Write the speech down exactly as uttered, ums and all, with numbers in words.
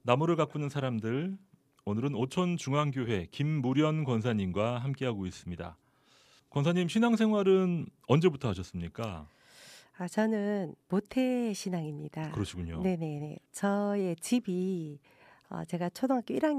나무를 가꾸는 사람들, 오늘은 오천중앙교회 김무련 권사님과 함께하고 있습니다. 권사님, 신앙생활은 언제부터 하셨습니까? 아 저는 모태 신앙입니다. 그러시군요. 네네네. 저의 집이 어 제가 초등학교 일 학년